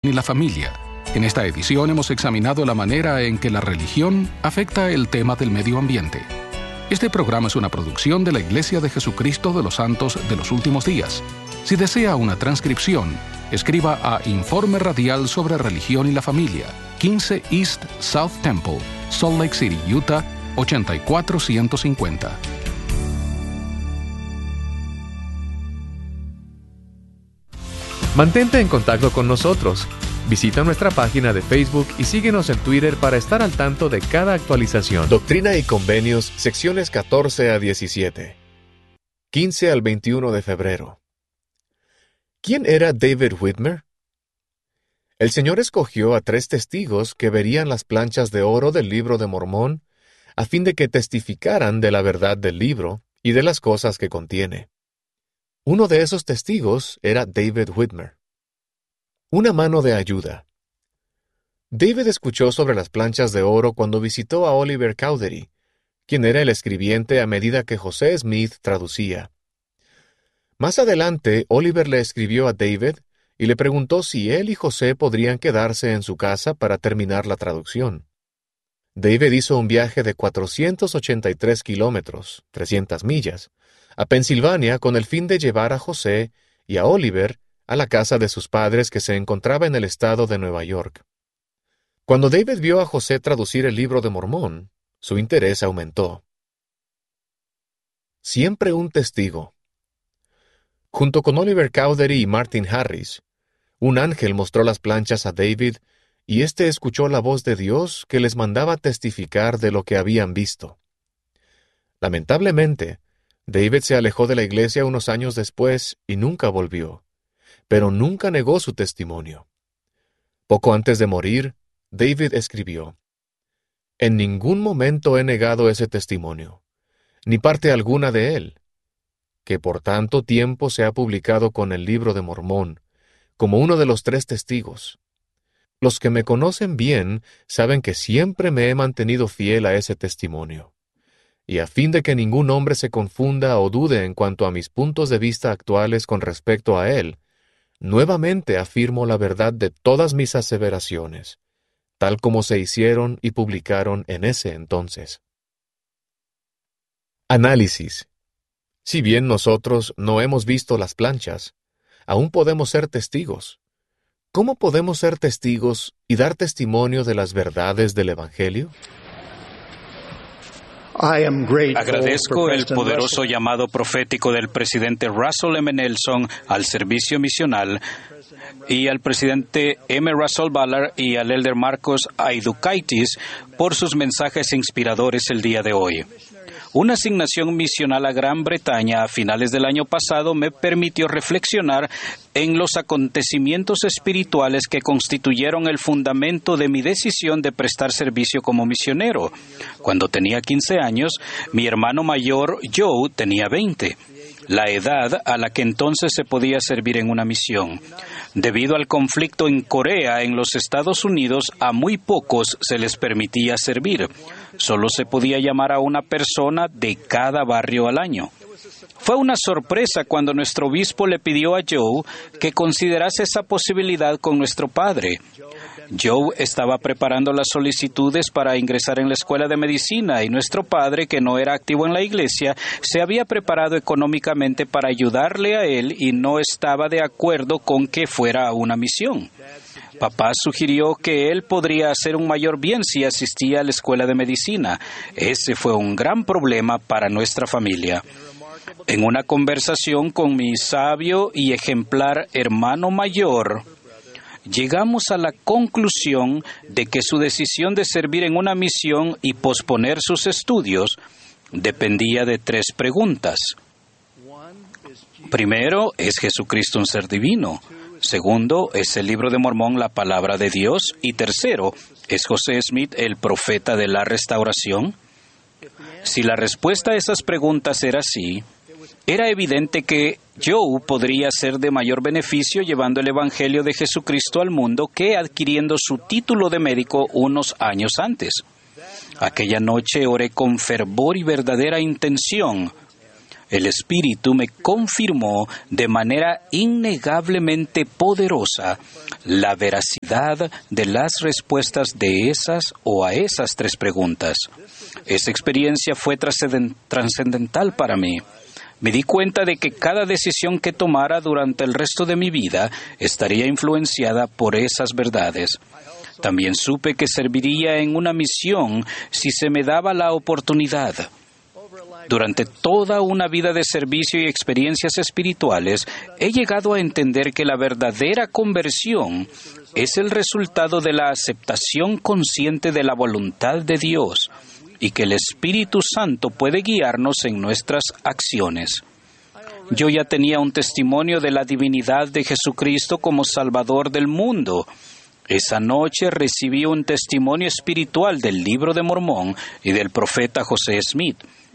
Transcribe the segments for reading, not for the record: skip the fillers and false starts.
y la familia. En esta edición hemos examinado la manera en que la religión afecta el tema del medio ambiente. Este programa es una producción de la Iglesia de Jesucristo de los Santos de los Últimos Días. Si desea una transcripción, escriba a Informe Radial sobre Religión y la Familia, 15 East South Temple, Salt Lake City, Utah, 84150. Mantente en contacto con nosotros. Visita nuestra página de Facebook y síguenos en Twitter para estar al tanto de cada actualización. Doctrina y Convenios, secciones 14 a 17. 15 al 21 de febrero. ¿Quién era David Whitmer? El Señor escogió a 3 testigos que verían las planchas de oro del Libro de Mormón a fin de que testificaran de la verdad del libro y de las cosas que contiene. Uno de esos testigos era David Whitmer. Una mano de ayuda. David escuchó sobre las planchas de oro cuando visitó a Oliver Cowdery, quien era el escribiente a medida que José Smith traducía. Más adelante, Oliver le escribió a David y le preguntó si él y José podrían quedarse en su casa para terminar la traducción. David hizo un viaje de 483 kilómetros, 300 millas, a Pensilvania con el fin de llevar a José y a Oliver a la casa de sus padres que se encontraba en el estado de Nueva York. Cuando David vio a José traducir el Libro de Mormón, su interés aumentó. Siempre un testigo. Junto con Oliver Cowdery y Martin Harris, un ángel mostró las planchas a David y éste escuchó la voz de Dios que les mandaba testificar de lo que habían visto. Lamentablemente, David se alejó de la iglesia unos años después y nunca volvió, pero nunca negó su testimonio. Poco antes de morir, David escribió: «En ningún momento he negado ese testimonio, ni parte alguna de él, que por tanto tiempo se ha publicado con el Libro de Mormón, como uno de los 3 testigos. Los que me conocen bien saben que siempre me he mantenido fiel a ese testimonio. Y a fin de que ningún hombre se confunda o dude en cuanto a mis puntos de vista actuales con respecto a él, nuevamente afirmo la verdad de todas mis aseveraciones, tal como se hicieron y publicaron en ese entonces». Análisis. Si bien nosotros no hemos visto las planchas, aún podemos ser testigos. ¿Cómo podemos ser testigos y dar testimonio de las verdades del Evangelio? Agradezco el poderoso llamado profético del presidente Russell M. Nelson al servicio misional y al presidente M. Russell Ballard y al elder Marcos Aidukaitis por sus mensajes inspiradores el día de hoy. Una asignación misional a Gran Bretaña a finales del año pasado me permitió reflexionar en los acontecimientos espirituales que constituyeron el fundamento de mi decisión de prestar servicio como misionero. Cuando tenía 15 años, mi hermano mayor, Joe, tenía 20. La edad a la que entonces se podía servir en una misión. Debido al conflicto en Corea, en los Estados Unidos, a muy pocos se les permitía servir. Solo se podía llamar a una persona de cada barrio al año. Fue una sorpresa cuando nuestro obispo le pidió a Joe que considerase esa posibilidad con nuestro padre. Joe estaba preparando las solicitudes para ingresar en la escuela de medicina y nuestro padre, que no era activo en la iglesia, se había preparado económicamente para ayudarle a él y no estaba de acuerdo con que fuera a una misión. Papá sugirió que él podría hacer un mayor bien si asistía a la escuela de medicina. Ese fue un gran problema para nuestra familia. En una conversación con mi sabio y ejemplar hermano mayor, llegamos a la conclusión de que su decisión de servir en una misión y posponer sus estudios dependía de 3 preguntas. Primero, ¿es Jesucristo un ser divino? Segundo, ¿es el Libro de Mormón la palabra de Dios? Y tercero, ¿es José Smith el profeta de la restauración? Si la respuesta a esas preguntas era sí, era evidente que Joe podría ser de mayor beneficio llevando el Evangelio de Jesucristo al mundo que adquiriendo su título de médico unos años antes. Aquella noche oré con fervor y verdadera intención. El Espíritu me confirmó de manera innegablemente poderosa la veracidad de las respuestas de esas o a esas 3 preguntas. Esa experiencia fue trascendental para mí. Me di cuenta de que cada decisión que tomara durante el resto de mi vida estaría influenciada por esas verdades. También supe que serviría en una misión si se me daba la oportunidad. Durante toda una vida de servicio y experiencias espirituales, he llegado a entender que la verdadera conversión es el resultado de la aceptación consciente de la voluntad de Dios y que el Espíritu Santo puede guiarnos en nuestras acciones. Yo ya tenía un testimonio de la divinidad de Jesucristo como Salvador del mundo. Esa noche recibí un testimonio espiritual del Libro de Mormón y del profeta José Smith.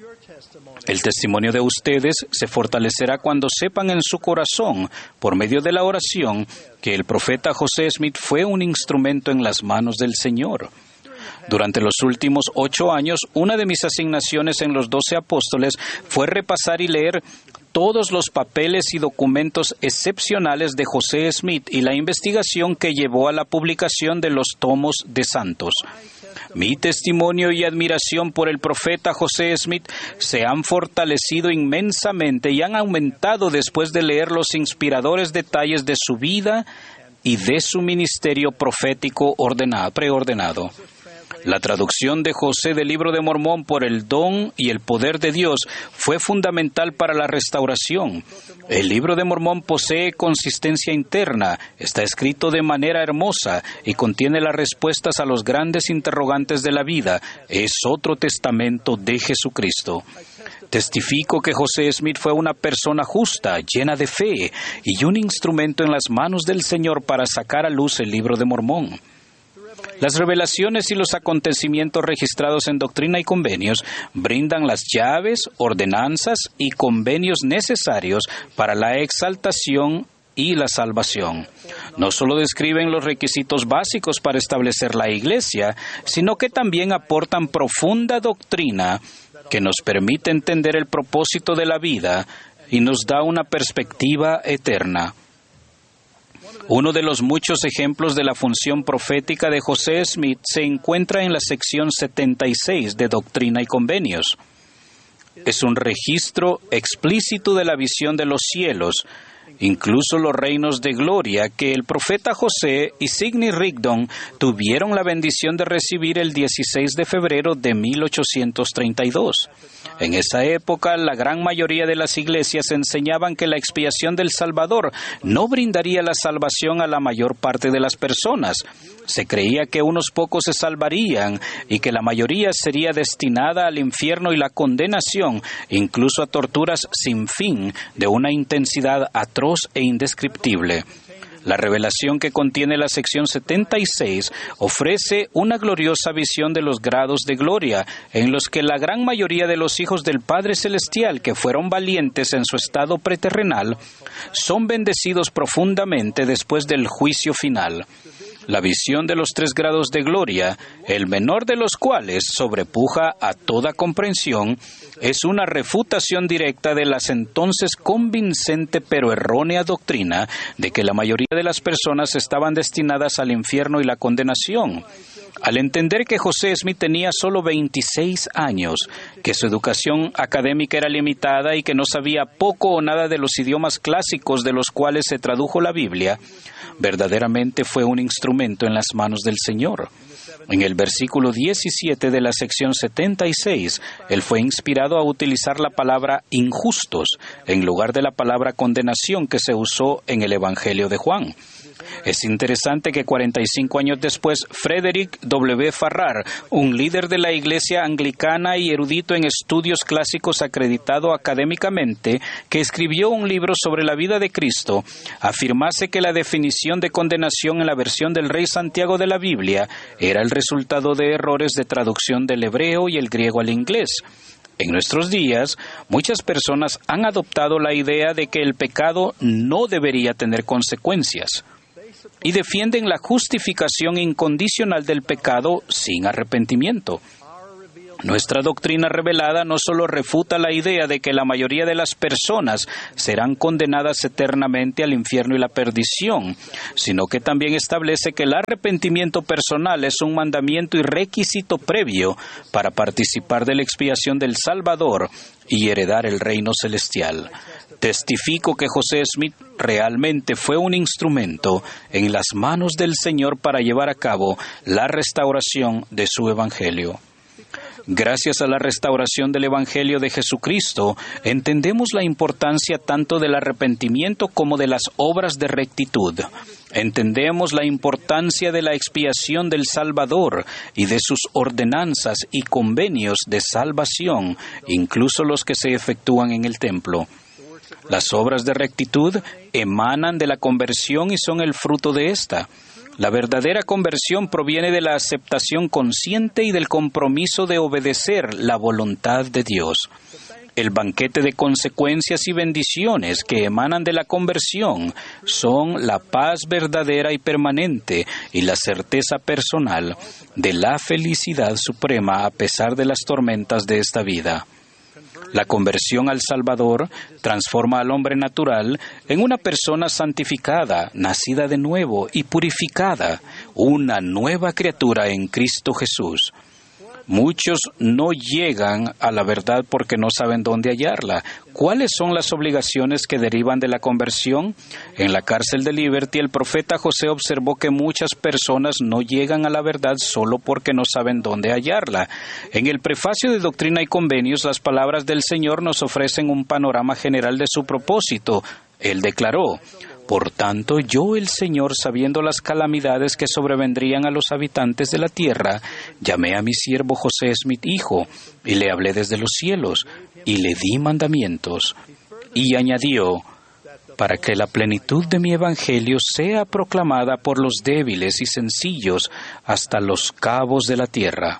El testimonio de ustedes se fortalecerá cuando sepan en su corazón, por medio de la oración, que el profeta José Smith fue un instrumento en las manos del Señor. Durante los últimos 8 años, una de mis asignaciones en los 12 apóstoles fue repasar y leer todos los papeles y documentos excepcionales de José Smith y la investigación que llevó a la publicación de los tomos de santos. Mi testimonio y admiración por el profeta José Smith se han fortalecido inmensamente y han aumentado después de leer los inspiradores detalles de su vida y de su ministerio profético preordenado. La traducción de José del Libro de Mormón por el don y el poder de Dios fue fundamental para la restauración. El Libro de Mormón posee consistencia interna, está escrito de manera hermosa y contiene las respuestas a los grandes interrogantes de la vida. Es otro testamento de Jesucristo. Testifico que José Smith fue una persona justa, llena de fe y un instrumento en las manos del Señor para sacar a luz el Libro de Mormón. Las revelaciones y los acontecimientos registrados en Doctrina y Convenios brindan las llaves, ordenanzas y convenios necesarios para la exaltación y la salvación. No solo describen los requisitos básicos para establecer la Iglesia, sino que también aportan profunda doctrina que nos permite entender el propósito de la vida y nos da una perspectiva eterna. Uno de los muchos ejemplos de la función profética de José Smith se encuentra en la sección 76 de Doctrina y Convenios. Es un registro explícito de la visión de los cielos, incluso los reinos de gloria que el profeta José y Sidney Rigdon tuvieron la bendición de recibir el 16 de febrero de 1832. En esa época, la gran mayoría de las iglesias enseñaban que la expiación del Salvador no brindaría la salvación a la mayor parte de las personas. Se creía que unos pocos se salvarían y que la mayoría sería destinada al infierno y la condenación, incluso a torturas sin fin, de una intensidad atroz e indescriptible. La revelación que contiene la sección 76 ofrece una gloriosa visión de los grados de gloria, en los que la gran mayoría de los hijos del Padre Celestial que fueron valientes en su estado preterrenal son bendecidos profundamente después del juicio final. La visión de los 3 grados de gloria, el menor de los cuales sobrepuja a toda comprensión, es una refutación directa de las entonces convincente pero errónea doctrina de que la mayoría de las personas estaban destinadas al infierno y la condenación. Al entender que José Smith tenía solo 26 años, que su educación académica era limitada y que no sabía poco o nada de los idiomas clásicos de los cuales se tradujo la Biblia, verdaderamente fue un instrumento en las manos del Señor. En el versículo 17 de la sección 76, él fue inspirado a utilizar la palabra injustos en lugar de la palabra condenación que se usó en el Evangelio de Juan. Es interesante que 45 años después, Frederick W. Farrar, un líder de la Iglesia anglicana y erudito en estudios clásicos acreditado académicamente, que escribió un libro sobre la vida de Cristo, afirmase que la definición de condenación en la versión del Rey Santiago de la Biblia era el resultado de errores de traducción del hebreo y el griego al inglés. En nuestros días, muchas personas han adoptado la idea de que el pecado no debería tener consecuencias y defienden la justificación incondicional del pecado sin arrepentimiento. Nuestra doctrina revelada no solo refuta la idea de que la mayoría de las personas serán condenadas eternamente al infierno y la perdición, sino que también establece que el arrepentimiento personal es un mandamiento y requisito previo para participar de la expiación del Salvador y heredar el reino celestial. Testifico que José Smith realmente fue un instrumento en las manos del Señor para llevar a cabo la restauración de su Evangelio. Gracias a la restauración del Evangelio de Jesucristo, entendemos la importancia tanto del arrepentimiento como de las obras de rectitud. Entendemos la importancia de la expiación del Salvador y de sus ordenanzas y convenios de salvación, incluso los que se efectúan en el templo. Las obras de rectitud emanan de la conversión y son el fruto de esta. La verdadera conversión proviene de la aceptación consciente y del compromiso de obedecer la voluntad de Dios. El banquete de consecuencias y bendiciones que emanan de la conversión son la paz verdadera y permanente y la certeza personal de la felicidad suprema a pesar de las tormentas de esta vida. La conversión al Salvador transforma al hombre natural en una persona santificada, nacida de nuevo y purificada, una nueva criatura en Cristo Jesús. Muchos no llegan a la verdad porque no saben dónde hallarla. ¿Cuáles son las obligaciones que derivan de la conversión? En la cárcel de Liberty, el profeta José observó que muchas personas no llegan a la verdad solo porque no saben dónde hallarla. En el prefacio de Doctrina y Convenios, las palabras del Señor nos ofrecen un panorama general de su propósito. Él declaró: por tanto, yo, el Señor, sabiendo las calamidades que sobrevendrían a los habitantes de la tierra, llamé a mi siervo José Smith, hijo, y le hablé desde los cielos, y le di mandamientos. Y añadió: para que la plenitud de mi evangelio sea proclamada por los débiles y sencillos hasta los cabos de la tierra.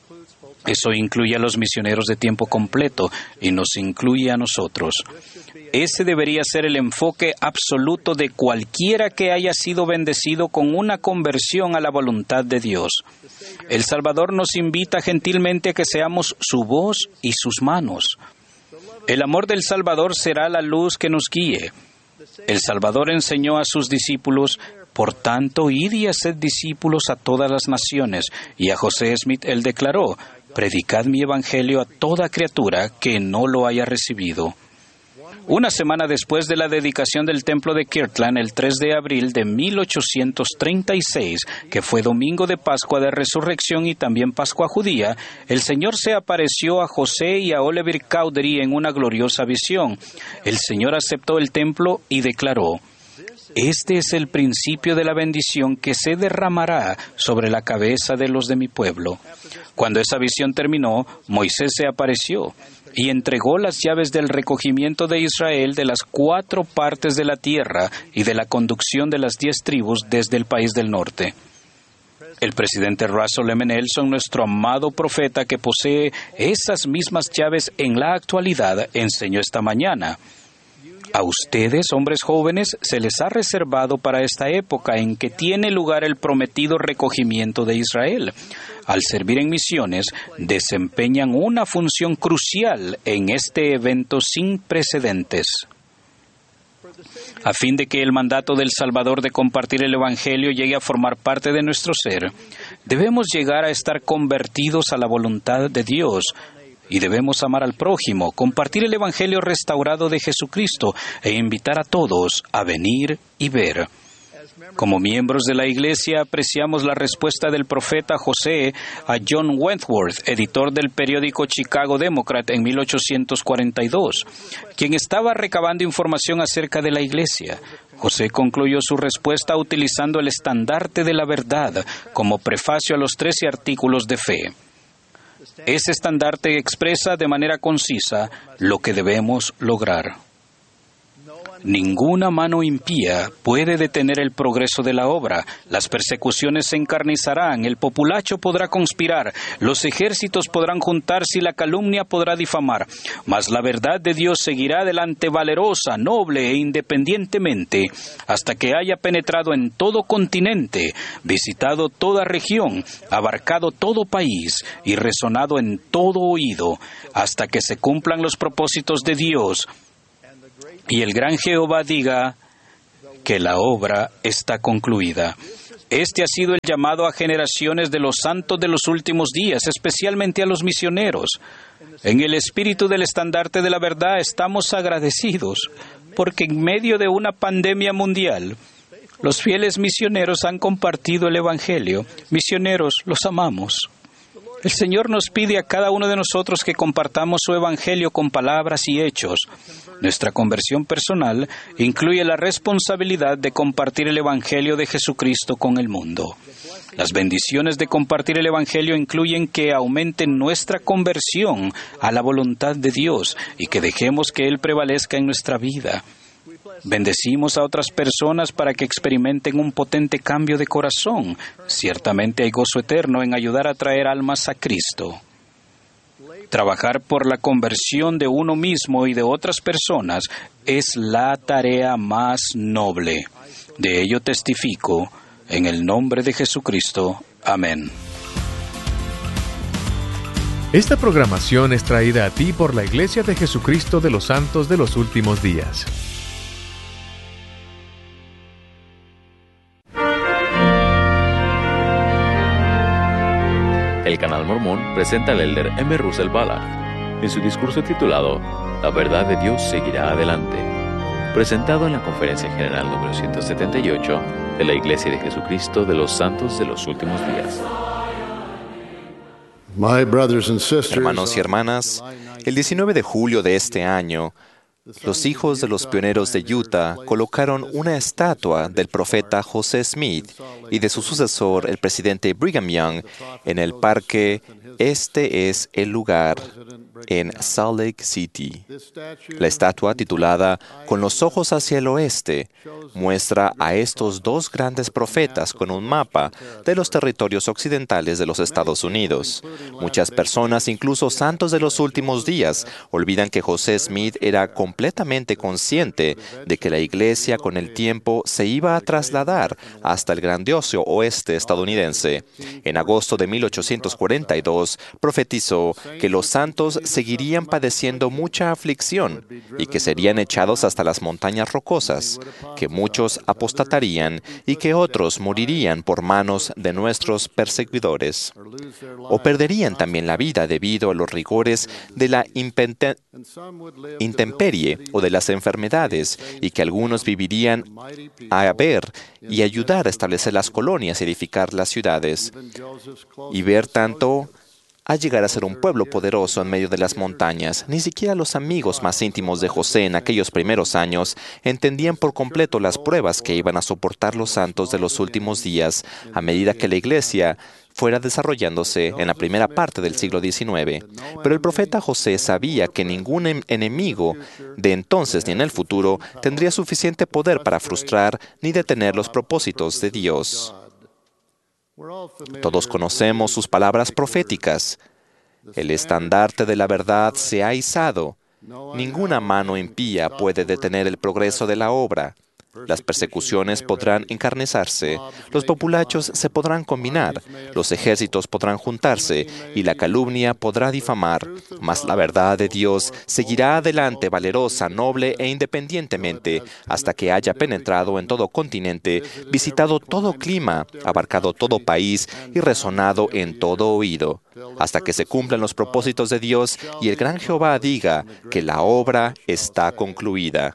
Eso incluye a los misioneros de tiempo completo y nos incluye a nosotros. Ese debería ser el enfoque absoluto de cualquiera que haya sido bendecido con una conversión a la voluntad de Dios. El Salvador nos invita gentilmente a que seamos su voz y sus manos. El amor del Salvador será la luz que nos guíe. El Salvador enseñó a sus discípulos: por tanto, id y haced discípulos a todas las naciones. Y a José Smith él declaró: predicad mi evangelio a toda criatura que no lo haya recibido. Una semana después de la dedicación del templo de Kirtland, el 3 de abril de 1836, que fue domingo de Pascua de Resurrección y también Pascua judía, el Señor se apareció a José y a Oliver Cowdery en una gloriosa visión. El Señor aceptó el templo y declaró: este es el principio de la bendición que se derramará sobre la cabeza de los de mi pueblo. Cuando esa visión terminó, Moisés se apareció y entregó las llaves del recogimiento de Israel de las 4 partes de la tierra y de la conducción de las 10 tribus desde el país del norte. El presidente Russell M. Nelson, nuestro amado profeta que posee esas mismas llaves en la actualidad, enseñó esta mañana: a ustedes, hombres jóvenes, se les ha reservado para esta época en que tiene lugar el prometido recogimiento de Israel. Al servir en misiones, desempeñan una función crucial en este evento sin precedentes. A fin de que el mandato del Salvador de compartir el Evangelio llegue a formar parte de nuestro ser, debemos llegar a estar convertidos a la voluntad de Dios. Y debemos amar al prójimo, compartir el Evangelio restaurado de Jesucristo e invitar a todos a venir y ver. Como miembros de la Iglesia, apreciamos la respuesta del profeta José a John Wentworth, editor del periódico Chicago Democrat en 1842, quien estaba recabando información acerca de la Iglesia. José concluyó su respuesta utilizando el estandarte de la verdad como prefacio a los 13 artículos de fe. Ese estandarte expresa de manera concisa lo que debemos lograr. Ninguna mano impía puede detener el progreso de la obra. Las persecuciones se encarnizarán, el populacho podrá conspirar, los ejércitos podrán juntarse y la calumnia podrá difamar. Mas la verdad de Dios seguirá adelante valerosa, noble e independientemente, hasta que haya penetrado en todo continente, visitado toda región, abarcado todo país y resonado en todo oído, hasta que se cumplan los propósitos de Dios y el gran Jehová diga que la obra está concluida. Este ha sido el llamado a generaciones de los santos de los últimos días, especialmente a los misioneros. En el espíritu del estandarte de la verdad estamos agradecidos, porque en medio de una pandemia mundial, los fieles misioneros han compartido el Evangelio. Misioneros, los amamos. El Señor nos pide a cada uno de nosotros que compartamos su Evangelio con palabras y hechos. Nuestra conversión personal incluye la responsabilidad de compartir el Evangelio de Jesucristo con el mundo. Las bendiciones de compartir el Evangelio incluyen que aumente nuestra conversión a la voluntad de Dios y que dejemos que Él prevalezca en nuestra vida. Bendecimos a otras personas para que experimenten un potente cambio de corazón. Ciertamente hay gozo eterno en ayudar a traer almas a Cristo. Trabajar por la conversión de uno mismo y de otras personas es la tarea más noble. De ello testifico en el nombre de Jesucristo. Amén. Esta programación es traída a ti por la Iglesia de Jesucristo de los Santos de los Últimos Días. El Canal Mormón presenta al elder M. Russell Ballard en su discurso titulado La verdad de Dios seguirá adelante, presentado en la Conferencia General número 178 de la Iglesia de Jesucristo de los Santos de los Últimos Días. Hermanos y hermanas, el 19 de julio de este año, los hijos de los pioneros de Utah colocaron una estatua del profeta José Smith y de su sucesor, el presidente Brigham Young, en el parque Este es el lugar, en Salt Lake City. La estatua, titulada Con los ojos hacia el oeste, muestra a estos dos grandes profetas con un mapa de los territorios occidentales de los Estados Unidos. Muchas personas, incluso santos de los últimos días, olvidan que José Smith era completamente consciente de que la iglesia con el tiempo se iba a trasladar hasta el grandioso oeste estadounidense. En agosto de 1842, profetizó que los santos seguirían padeciendo mucha aflicción y que serían echados hasta las montañas rocosas, que muchos apostatarían y que otros morirían por manos de nuestros perseguidores, o perderían también la vida debido a los rigores de la intemperie o de las enfermedades, y que algunos vivirían a ver y ayudar a establecer las colonias y edificar las ciudades, y ver tanto a llegar a ser un pueblo poderoso en medio de las montañas. Ni siquiera los amigos más íntimos de José en aquellos primeros años entendían por completo las pruebas que iban a soportar los santos de los últimos días a medida que la iglesia fuera desarrollándose en la primera parte del siglo XIX. Pero el profeta José sabía que ningún enemigo de entonces ni en el futuro tendría suficiente poder para frustrar ni detener los propósitos de Dios. Todos conocemos sus palabras proféticas. El estandarte de la verdad se ha izado. Ninguna mano impía puede detener el progreso de la obra. Las persecuciones podrán encarnizarse, los populachos se podrán combinar, los ejércitos podrán juntarse y la calumnia podrá difamar, mas la verdad de Dios seguirá adelante valerosa, noble e independientemente hasta que haya penetrado en todo continente, visitado todo clima, abarcado todo país y resonado en todo oído, hasta que se cumplan los propósitos de Dios y el gran Jehová diga que la obra está concluida.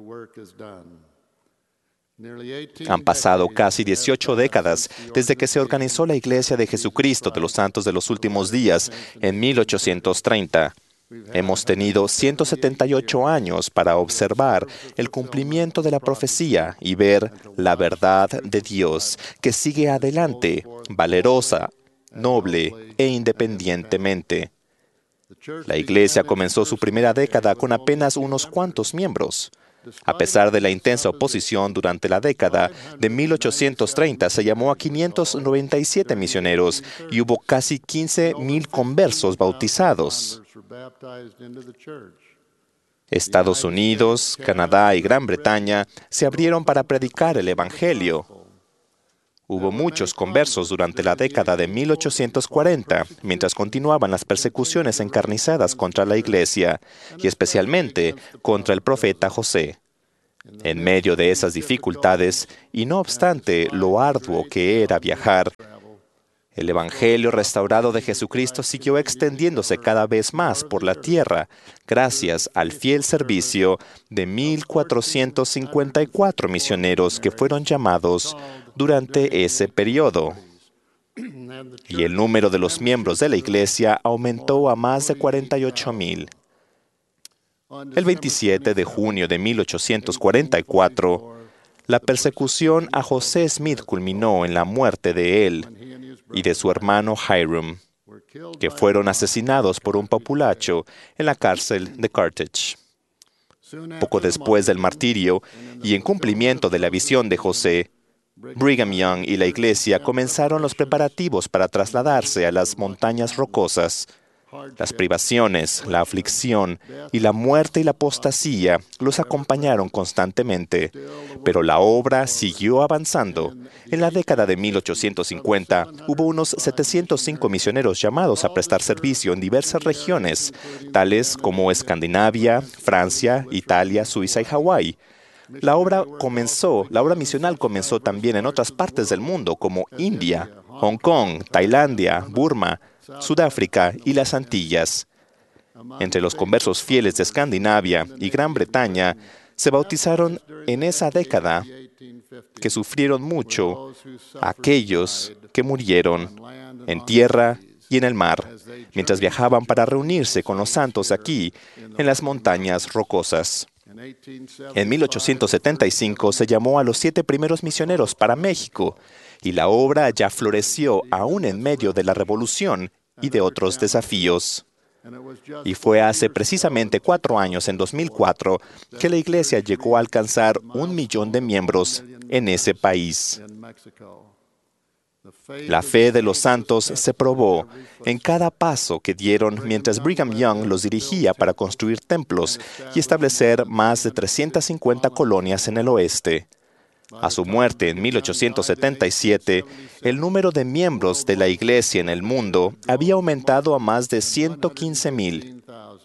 Han pasado casi 18 décadas desde que se organizó la Iglesia de Jesucristo de los Santos de los Últimos Días en 1830. Hemos tenido 178 años para observar el cumplimiento de la profecía y ver la verdad de Dios que sigue adelante, valerosa, noble e independientemente. La Iglesia comenzó su primera década con apenas unos cuantos miembros. A pesar de la intensa oposición durante la década de 1830, se llamó a 597 misioneros y hubo casi 15,000 conversos bautizados. Estados Unidos, Canadá y Gran Bretaña se abrieron para predicar el Evangelio. Hubo muchos conversos durante la década de 1840, mientras continuaban las persecuciones encarnizadas contra la Iglesia, y especialmente contra el profeta José. En medio de esas dificultades, y no obstante lo arduo que era viajar, el Evangelio restaurado de Jesucristo siguió extendiéndose cada vez más por la tierra, gracias al fiel servicio de 1,454 misioneros que fueron llamados durante ese periodo. Y el número de los miembros de la Iglesia aumentó a más de 48,000. El 27 de junio de 1844, la persecución a José Smith culminó en la muerte de él y de su hermano Hiram, que fueron asesinados por un populacho en la cárcel de Carthage. Poco después del martirio, y en cumplimiento de la visión de José, Brigham Young y la Iglesia comenzaron los preparativos para trasladarse a las montañas rocosas. Las privaciones, la aflicción y la muerte y la apostasía los acompañaron constantemente, pero la obra siguió avanzando. En la década de 1850 hubo unos 705 misioneros llamados a prestar servicio en diversas regiones, tales como Escandinavia, Francia, Italia, Suiza y Hawái. La obra misional comenzó también en otras partes del mundo, como India, Hong Kong, Tailandia, Burma, Sudáfrica y las Antillas. Entre los conversos fieles de Escandinavia y Gran Bretaña se bautizaron en esa década que sufrieron mucho aquellos que murieron en tierra y en el mar, mientras viajaban para reunirse con los santos aquí, en las montañas rocosas. En 1875 se llamó a los 7 primeros misioneros para México, y la obra ya floreció aún en medio de la Revolución y de otros desafíos. Y fue hace precisamente 4 años, en 2004, que la Iglesia llegó a alcanzar 1 millón de miembros en ese país. La fe de los santos se probó en cada paso que dieron mientras Brigham Young los dirigía para construir templos y establecer más de 350 colonias en el oeste. A su muerte en 1877, el número de miembros de la Iglesia en el mundo había aumentado a más de 115,000.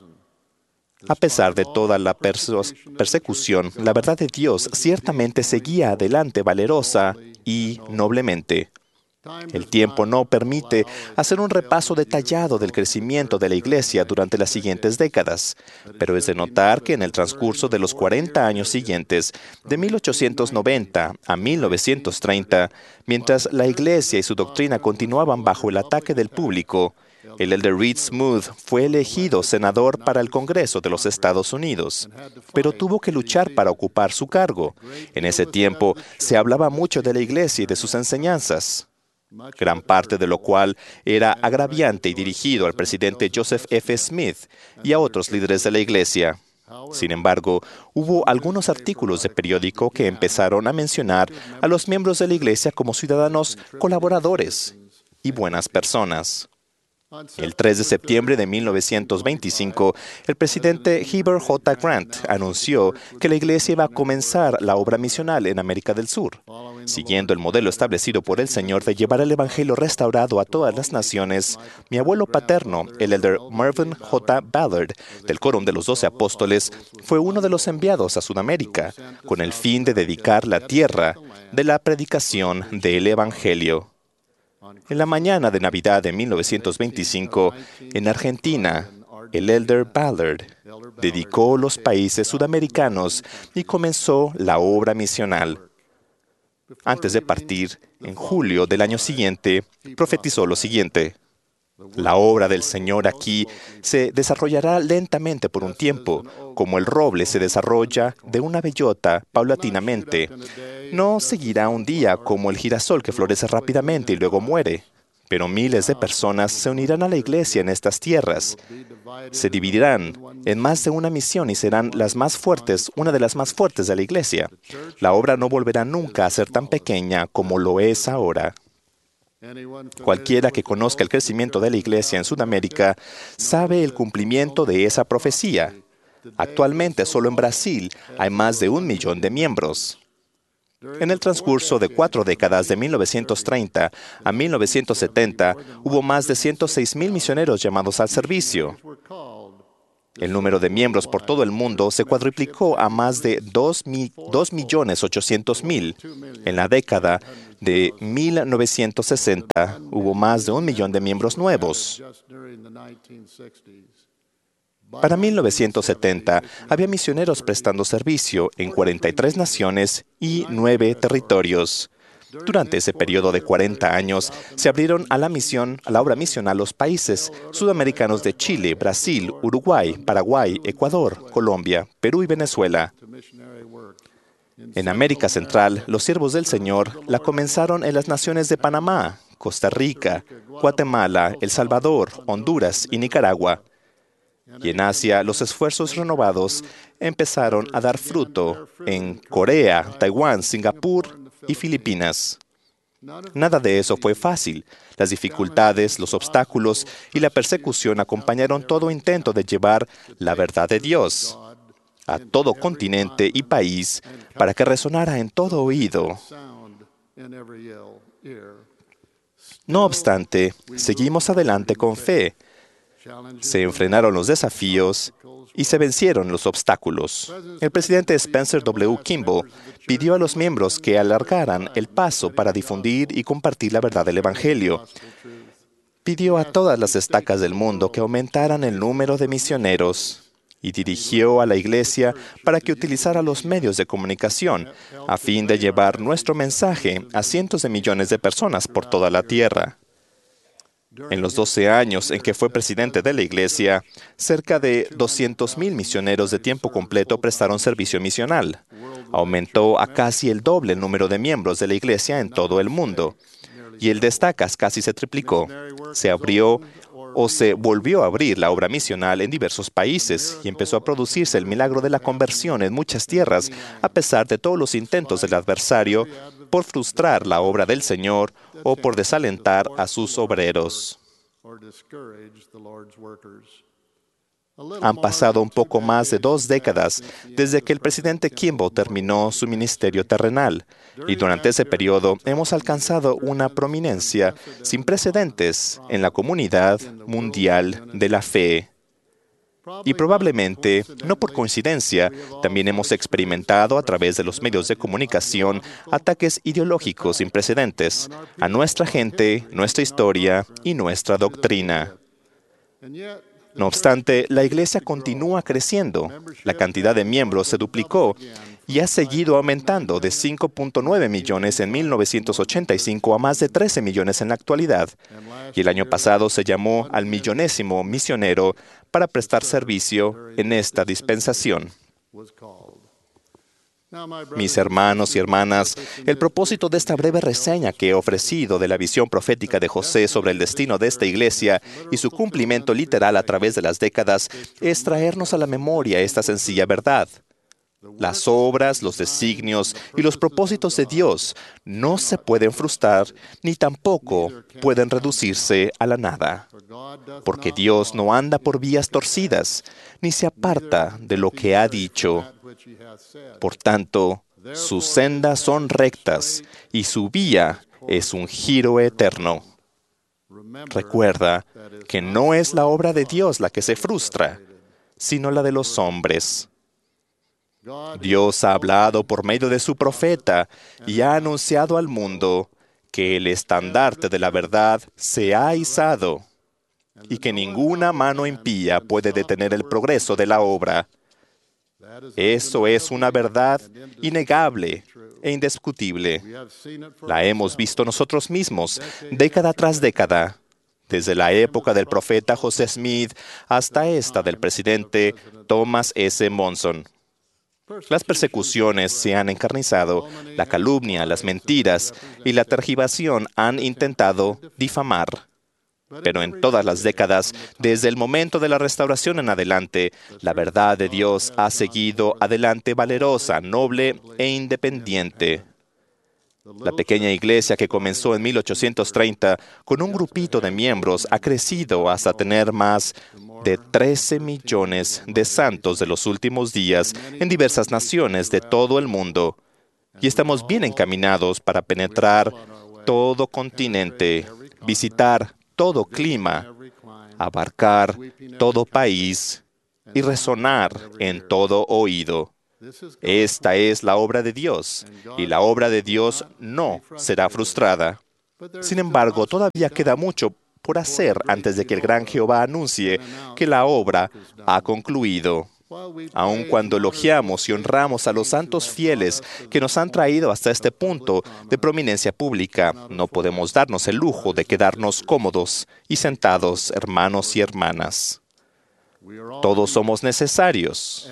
A pesar de toda la persecución, la verdad de Dios ciertamente seguía adelante valerosa y noblemente. El tiempo no permite hacer un repaso detallado del crecimiento de la Iglesia durante las siguientes décadas, pero es de notar que en el transcurso de los 40 años siguientes, de 1890 a 1930, mientras la Iglesia y su doctrina continuaban bajo el ataque del público, el elder Reed Smoot fue elegido senador para el Congreso de los Estados Unidos, pero tuvo que luchar para ocupar su cargo. En ese tiempo se hablaba mucho de la Iglesia y de sus enseñanzas, gran parte de lo cual era agraviante y dirigido al presidente Joseph F. Smith y a otros líderes de la Iglesia. Sin embargo, hubo algunos artículos de periódico que empezaron a mencionar a los miembros de la Iglesia como ciudadanos colaboradores y buenas personas. El 3 de septiembre de 1925, el presidente Heber J. Grant anunció que la Iglesia iba a comenzar la obra misional en América del Sur. Siguiendo el modelo establecido por el Señor de llevar el Evangelio restaurado a todas las naciones, mi abuelo paterno, el elder Mervyn J. Ballard, del Quórum de los 12 Apóstoles, fue uno de los enviados a Sudamérica, con el fin de dedicar la tierra de la predicación del Evangelio. En la mañana de Navidad de 1925, en Argentina, el elder Ballard dedicó los países sudamericanos y comenzó la obra misional. Antes de partir, en julio del año siguiente, profetizó lo siguiente: la obra del Señor aquí se desarrollará lentamente por un tiempo, como el roble se desarrolla de una bellota paulatinamente. No seguirá un día como el girasol que florece rápidamente y luego muere. pero miles de personas se unirán a la iglesia en estas tierras. Se dividirán en más de una misión y serán las más fuertes, una de las más fuertes de la iglesia. La obra no volverá nunca a ser tan pequeña como lo es ahora. Cualquiera que conozca el crecimiento de la iglesia en Sudamérica sabe el cumplimiento de esa profecía. Actualmente, solo en Brasil hay más de 1 millón de miembros. En el transcurso de 4 décadas, de 1930 a 1970, hubo más de 106,000 misioneros llamados al servicio. El número de miembros por todo el mundo se cuadruplicó a más de 2,800,000. En la década de 1960 hubo más de 1 millón de miembros nuevos. Para 1970 había misioneros prestando servicio en 43 naciones y 9 territorios. Durante ese periodo de 40 años, se abrieron a la obra misional los países sudamericanos de Chile, Brasil, Uruguay, Paraguay, Ecuador, Colombia, Perú y Venezuela. En América Central, los siervos del Señor la comenzaron en las naciones de Panamá, Costa Rica, Guatemala, El Salvador, Honduras y Nicaragua. Y en Asia, los esfuerzos renovados empezaron a dar fruto en Corea, Taiwán, Singapur y Filipinas. Nada de eso fue fácil. Las dificultades, los obstáculos y la persecución acompañaron todo intento de llevar la verdad de Dios a todo continente y país para que resonara en todo oído. No obstante, seguimos adelante con fe. Se enfrenaron los desafíos y se vencieron los obstáculos. El presidente Spencer W. Kimball pidió a los miembros que alargaran el paso para difundir y compartir la verdad del Evangelio. Pidió a todas las estacas del mundo que aumentaran el número de misioneros y dirigió a la iglesia para que utilizara los medios de comunicación a fin de llevar nuestro mensaje a cientos de millones de personas por toda la tierra. En los 12 años en que fue presidente de la iglesia, cerca de 200,000 misioneros de tiempo completo prestaron servicio misional. Aumentó a casi el doble el número de miembros de la iglesia en todo el mundo. Y el de estacas casi se triplicó. Se abrió o se volvió a abrir la obra misional en diversos países y empezó a producirse el milagro de la conversión en muchas tierras, a pesar de todos los intentos del adversario por frustrar la obra del Señor o por desalentar a sus obreros. Han pasado un poco más de 2 décadas desde que el presidente Kimball terminó su ministerio terrenal, y durante ese periodo hemos alcanzado una prominencia sin precedentes en la comunidad mundial de la fe. Y probablemente, no por coincidencia, también hemos experimentado a través de los medios de comunicación ataques ideológicos sin precedentes a nuestra gente, nuestra historia y nuestra doctrina. No obstante, la iglesia continúa creciendo. La cantidad de miembros se duplicó y ha seguido aumentando de 5.9 millones en 1985 a más de 13 millones en la actualidad. Y el año pasado se llamó al 1,000,000º misionero para prestar servicio en esta dispensación. Mis hermanos y hermanas, el propósito de esta breve reseña que he ofrecido de la visión profética de José sobre el destino de esta iglesia y su cumplimiento literal a través de las décadas es traernos a la memoria esta sencilla verdad. Las obras, los designios y los propósitos de Dios no se pueden frustrar ni tampoco pueden reducirse a la nada, porque Dios no anda por vías torcidas ni se aparta de lo que ha dicho. Por tanto, sus sendas son rectas y su vía es un giro eterno. Recuerda que no es la obra de Dios la que se frustra, sino la de los hombres. Dios ha hablado por medio de su profeta y ha anunciado al mundo que el estandarte de la verdad se ha izado y que ninguna mano impía puede detener el progreso de la obra. Eso es una verdad innegable e indiscutible. La hemos visto nosotros mismos, década tras década, desde la época del profeta José Smith hasta esta del presidente Thomas S. Monson. Las persecuciones se han encarnizado, la calumnia, las mentiras y la tergiversación han intentado difamar. Pero en todas las décadas, desde el momento de la restauración en adelante, la verdad de Dios ha seguido adelante valerosa, noble e independiente. La pequeña iglesia que comenzó en 1830 con un grupito de miembros ha crecido hasta tener más de 13 millones de santos de los últimos días en diversas naciones de todo el mundo. Y estamos bien encaminados para penetrar todo continente, visitar todo clima, abarcar todo país y resonar en todo oído. Esta es la obra de Dios, y la obra de Dios no será frustrada. Sin embargo, todavía queda mucho por hacer antes de que el gran Jehová anuncie que la obra ha concluido. Aun cuando elogiamos y honramos a los santos fieles que nos han traído hasta este punto de prominencia pública, no podemos darnos el lujo de quedarnos cómodos y sentados, hermanos y hermanas. Todos somos necesarios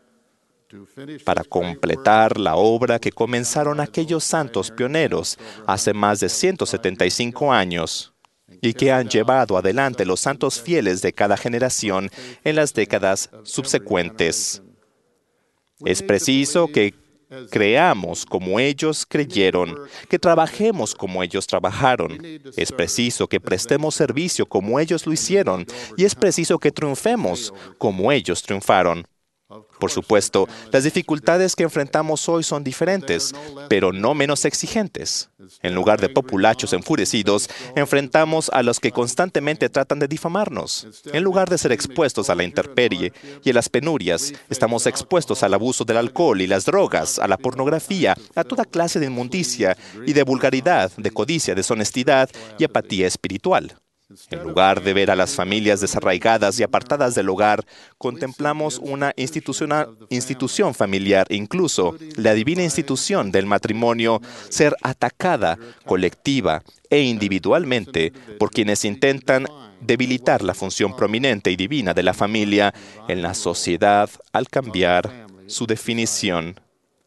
para completar la obra que comenzaron aquellos santos pioneros hace más de 175 años y que han llevado adelante los santos fieles de cada generación en las décadas subsecuentes. Es preciso que creamos como ellos creyeron, que trabajemos como ellos trabajaron. Es preciso que prestemos servicio como ellos lo hicieron, y es preciso que triunfemos como ellos triunfaron. Por supuesto, las dificultades que enfrentamos hoy son diferentes, pero no menos exigentes. En lugar de populachos enfurecidos, enfrentamos a los que constantemente tratan de difamarnos. En lugar de ser expuestos a la intemperie y a las penurias, estamos expuestos al abuso del alcohol y las drogas, a la pornografía, a toda clase de inmundicia y de vulgaridad, de codicia, deshonestidad y apatía espiritual. En lugar de ver a las familias desarraigadas y apartadas del hogar, contemplamos una institución familiar, incluso la divina institución del matrimonio, ser atacada colectiva e individualmente por quienes intentan debilitar la función prominente y divina de la familia en la sociedad al cambiar su definición.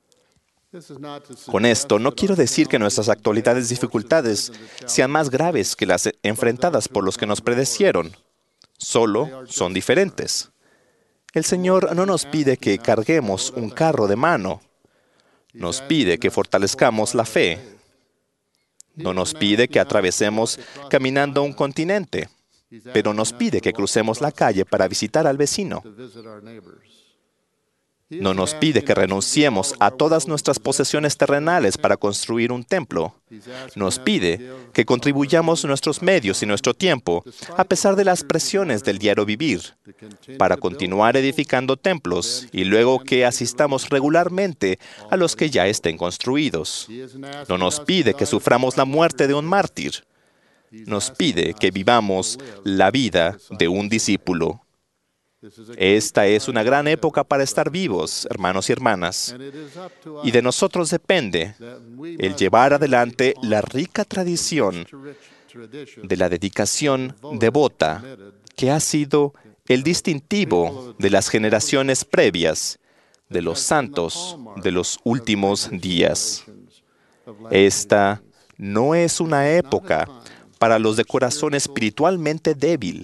Con esto no quiero decir que nuestras actuales dificultades sean más graves que las enfrentadas por los que nos predecieron. Solo son diferentes. El Señor no nos pide que carguemos un carro de mano. Nos pide que fortalezcamos la fe. No nos pide que atravesemos caminando un continente, pero nos pide que crucemos la calle para visitar al vecino. No nos pide que renunciemos a todas nuestras posesiones terrenales para construir un templo. Nos pide que contribuyamos nuestros medios y nuestro tiempo, a pesar de las presiones del diario vivir, para continuar edificando templos y luego que asistamos regularmente a los que ya estén construidos. No nos pide que suframos la muerte de un mártir. Nos pide que vivamos la vida de un discípulo. Esta es una gran época para estar vivos, hermanos y hermanas, y de nosotros depende el llevar adelante la rica tradición de la dedicación devota que ha sido el distintivo de las generaciones previas, de los santos de los últimos días. Esta no es una época para los de corazón espiritualmente débil.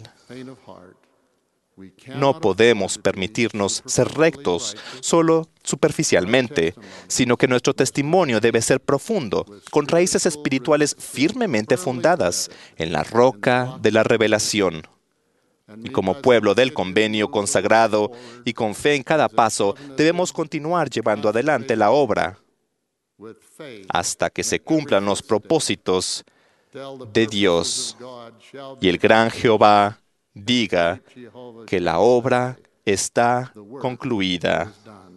No podemos permitirnos ser rectos solo superficialmente, sino que nuestro testimonio debe ser profundo, con raíces espirituales firmemente fundadas en la roca de la revelación. Y como pueblo del convenio consagrado y con fe en cada paso, debemos continuar llevando adelante la obra hasta que se cumplan los propósitos de Dios y el gran Jehová diga que la obra está concluida.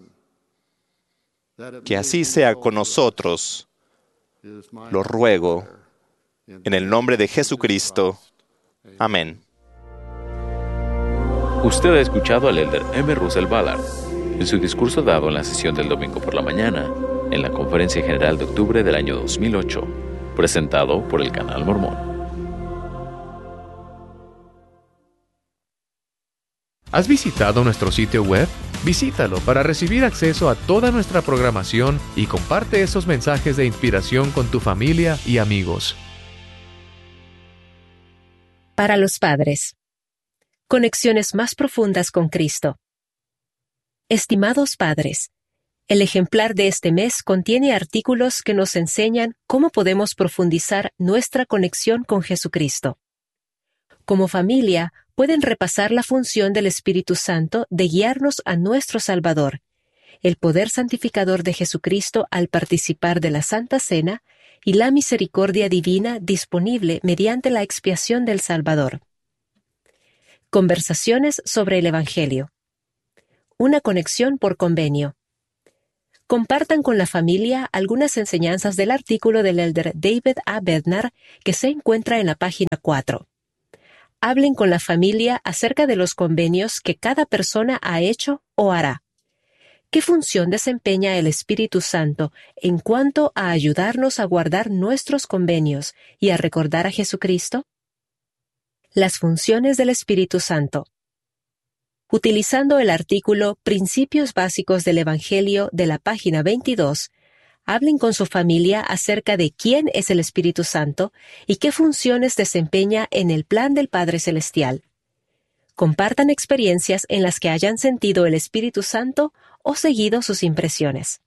Que así sea con nosotros, lo ruego, en el nombre de Jesucristo. Amén. Usted ha escuchado al elder M. Russell Ballard en su discurso dado en la sesión del domingo por la mañana, en la Conferencia General de octubre del año 2008, presentado por el Canal Mormón. ¿Has visitado nuestro sitio web? Visítalo para recibir acceso a toda nuestra programación y comparte esos mensajes de inspiración con tu familia y amigos. Para los padres. Conexiones más profundas con Cristo. Estimados padres, el ejemplar de este mes contiene artículos que nos enseñan cómo podemos profundizar nuestra conexión con Jesucristo. Como familia, pueden repasar la función del Espíritu Santo de guiarnos a nuestro Salvador, el poder santificador de Jesucristo al participar de la Santa Cena y la misericordia divina disponible mediante la expiación del Salvador. Conversaciones sobre el Evangelio. Una conexión por convenio. Compartan con la familia algunas enseñanzas del artículo del elder David A. Bednar que se encuentra en la página 4. Hablen con la familia acerca de los convenios que cada persona ha hecho o hará. ¿Qué función desempeña el Espíritu Santo en cuanto a ayudarnos a guardar nuestros convenios y a recordar a Jesucristo? Las funciones del Espíritu Santo. Utilizando el artículo Principios Básicos del Evangelio de la página 22, hablen con su familia acerca de quién es el Espíritu Santo y qué funciones desempeña en el plan del Padre Celestial. Compartan experiencias en las que hayan sentido el Espíritu Santo o seguido sus impresiones.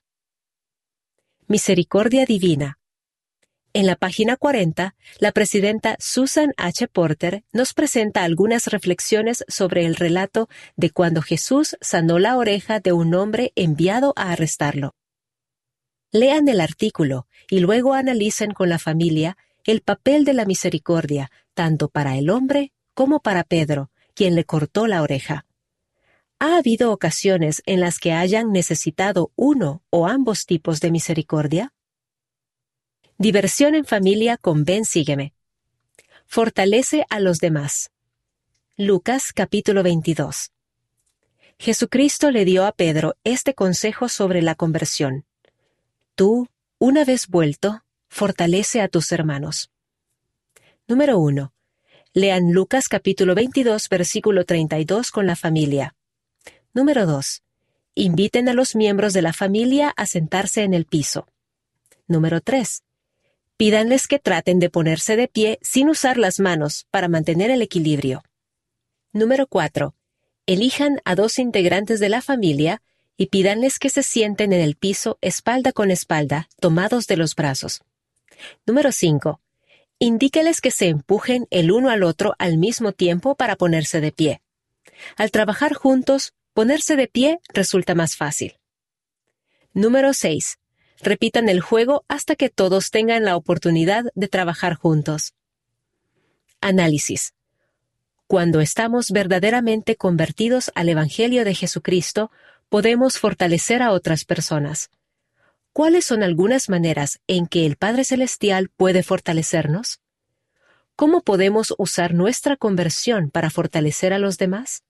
Misericordia divina. En la página 40, la presidenta Susan H. Porter nos presenta algunas reflexiones sobre el relato de cuando Jesús sanó la oreja de un hombre enviado a arrestarlo. Lean el artículo y luego analicen con la familia el papel de la misericordia, tanto para el hombre como para Pedro, quien le cortó la oreja. ¿Ha habido ocasiones en las que hayan necesitado uno o ambos tipos de misericordia? Diversión en familia con Ven Sígueme. Fortalece a los demás. Lucas capítulo 22. Jesucristo le dio a Pedro este consejo sobre la conversión. Tú, una vez vuelto, fortalece a tus hermanos. Número 1. Lean Lucas capítulo 22, versículo 32 con la familia. Número 2. Inviten a los miembros de la familia a sentarse en el piso. Número 3. Pídanles que traten de ponerse de pie sin usar las manos para mantener el equilibrio. Número 4. Elijan a 2 integrantes de la familia y pídanles que se sienten en el piso espalda con espalda, tomados de los brazos. Número 5. Indíqueles que se empujen el uno al otro al mismo tiempo para ponerse de pie. Al trabajar juntos, ponerse de pie resulta más fácil. Número 6. Repitan el juego hasta que todos tengan la oportunidad de trabajar juntos. Análisis. Cuando estamos verdaderamente convertidos al Evangelio de Jesucristo, podemos fortalecer a otras personas. ¿Cuáles son algunas maneras en que el Padre Celestial puede fortalecernos? ¿Cómo podemos usar nuestra conversión para fortalecer a los demás?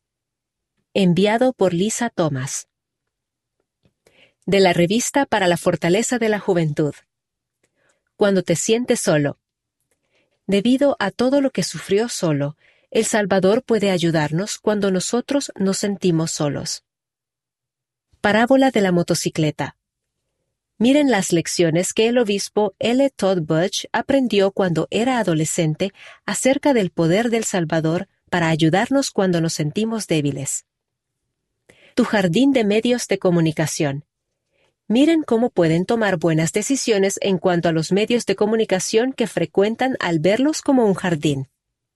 Enviado por Lisa Thomas. De la revista para la fortaleza de la juventud. Cuando te sientes solo. Debido a todo lo que sufrió solo, el Salvador puede ayudarnos cuando nosotros nos sentimos solos. Parábola de la motocicleta. Miren las lecciones que el obispo L. Todd Butch aprendió cuando era adolescente acerca del poder del Salvador para ayudarnos cuando nos sentimos débiles. Tu jardín de medios de comunicación. Miren cómo pueden tomar buenas decisiones en cuanto a los medios de comunicación que frecuentan al verlos como un jardín.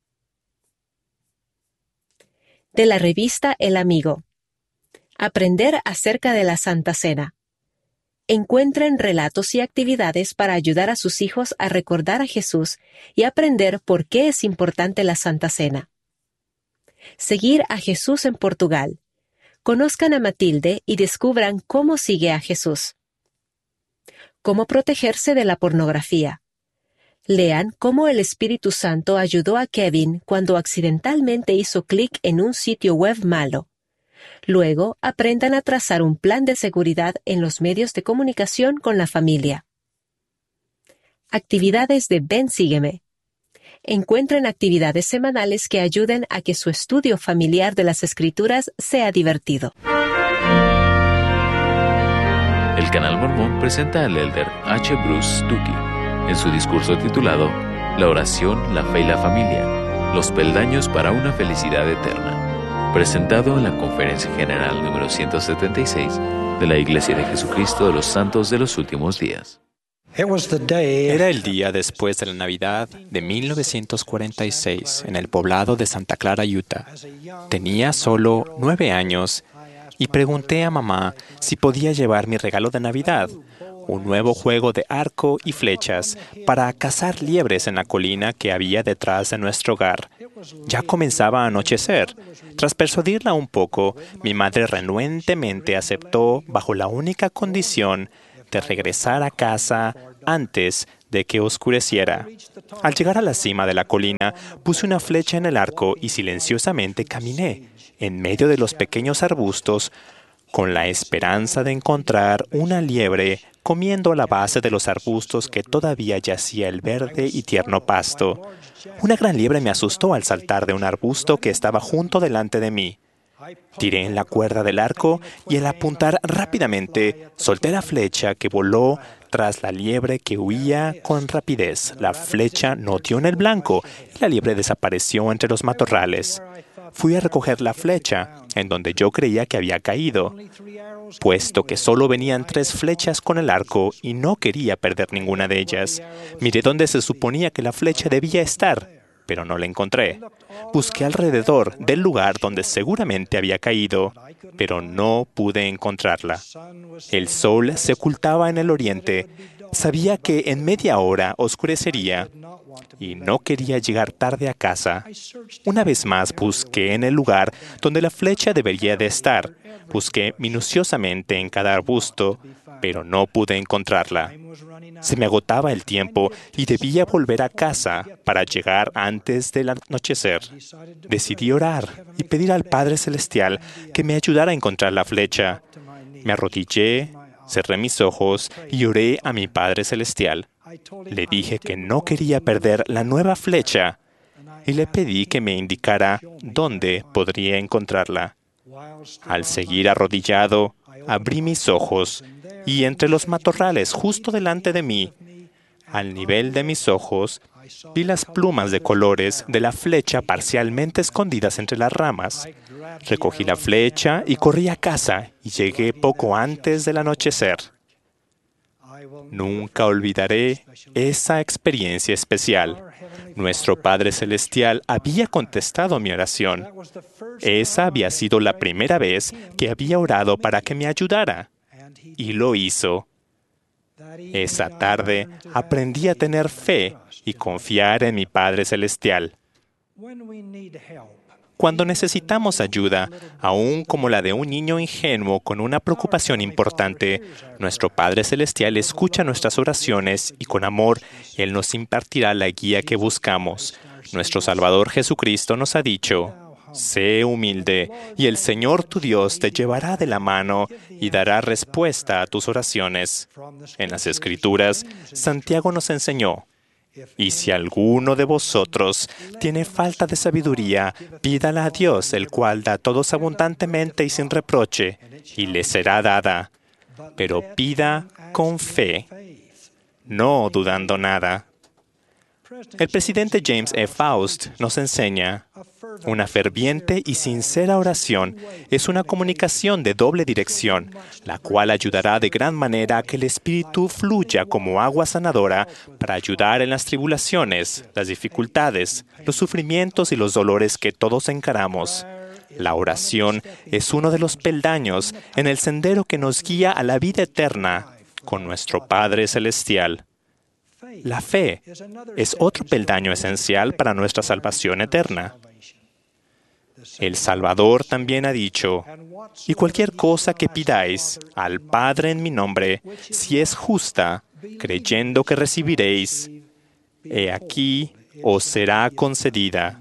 De la revista El Amigo. Aprender acerca de la Santa Cena. Encuentren relatos y actividades para ayudar a sus hijos a recordar a Jesús y aprender por qué es importante la Santa Cena. Seguir a Jesús en Portugal. Conozcan a Matilde y descubran cómo sigue a Jesús. Cómo protegerse de la pornografía. Lean cómo el Espíritu Santo ayudó a Kevin cuando accidentalmente hizo clic en un sitio web malo. Luego, aprendan a trazar un plan de seguridad en los medios de comunicación con la familia. Actividades de Ven Sígueme. Encuentren actividades semanales que ayuden a que su estudio familiar de las Escrituras sea divertido. El Canal Mormón presenta al elder H. Bruce Stuckey en su discurso titulado La oración, la fe y la familia, los peldaños para una felicidad eterna, presentado en la Conferencia General número 176 de la Iglesia de Jesucristo de los Santos de los Últimos Días. Era el día después de la Navidad de 1946 en el poblado de Santa Clara, Utah. Tenía solo 9 años y pregunté a mamá si podía llevar mi regalo de Navidad, un nuevo juego de arco y flechas para cazar liebres en la colina que había detrás de nuestro hogar. Ya comenzaba a anochecer. Tras persuadirla un poco, mi madre renuentemente aceptó bajo la única condición de regresar a casa antes de que oscureciera. Al llegar a la cima de la colina, puse una flecha en el arco y silenciosamente caminé en medio de los pequeños arbustos con la esperanza de encontrar una liebre comiendo a la base de los arbustos que todavía yacía el verde y tierno pasto. Una gran liebre me asustó al saltar de un arbusto que estaba junto delante de mí. Tiré en la cuerda del arco y al apuntar rápidamente, solté la flecha que voló tras la liebre que huía con rapidez. La flecha no dio en el blanco y la liebre desapareció entre los matorrales. Fui a recoger la flecha, en donde yo creía que había caído, puesto que solo venían 3 flechas con el arco y no quería perder ninguna de ellas. Miré dónde se suponía que la flecha debía estar, pero no la encontré. Busqué alrededor del lugar donde seguramente había caído, pero no pude encontrarla. El sol se ocultaba en el oriente. Sabía que en media hora oscurecería y no quería llegar tarde a casa. Una vez más busqué en el lugar donde la flecha debería de estar. Busqué minuciosamente en cada arbusto, pero no pude encontrarla. Se me agotaba el tiempo y debía volver a casa para llegar antes del anochecer. Decidí orar y pedir al Padre Celestial que me ayudara a encontrar la flecha. Me arrodillé, cerré mis ojos y oré a mi Padre Celestial. Le dije que no quería perder la nueva flecha y le pedí que me indicara dónde podría encontrarla. Al seguir arrodillado, abrí mis ojos y entre los matorrales justo delante de mí, al nivel de mis ojos, vi las plumas de colores de la flecha parcialmente escondidas entre las ramas. Recogí la flecha y corrí a casa y llegué poco antes del anochecer. Nunca olvidaré esa experiencia especial. Nuestro Padre Celestial había contestado mi oración. Esa había sido la primera vez que había orado para que me ayudara. Y lo hizo. Esa tarde aprendí a tener fe y confiar en mi Padre Celestial. Cuando necesitamos ayuda, aún como la de un niño ingenuo con una preocupación importante, nuestro Padre Celestial escucha nuestras oraciones y con amor Él nos impartirá la guía que buscamos. Nuestro Salvador Jesucristo nos ha dicho: sé humilde, y el Señor tu Dios te llevará de la mano y dará respuesta a tus oraciones. En las Escrituras, Santiago nos enseñó: y si alguno de vosotros tiene falta de sabiduría, pídala a Dios, el cual da a todos abundantemente y sin reproche, y le será dada. Pero pida con fe, no dudando nada. El presidente James E. Faust nos enseña: una ferviente y sincera oración es una comunicación de doble dirección, la cual ayudará de gran manera a que el Espíritu fluya como agua sanadora para ayudar en las tribulaciones, las dificultades, los sufrimientos y los dolores que todos encaramos. La oración es uno de los peldaños en el sendero que nos guía a la vida eterna con nuestro Padre Celestial. La fe es otro peldaño esencial para nuestra salvación eterna. El Salvador también ha dicho: y cualquier cosa que pidáis al Padre en mi nombre, si es justa, creyendo que recibiréis, he aquí os será concedida.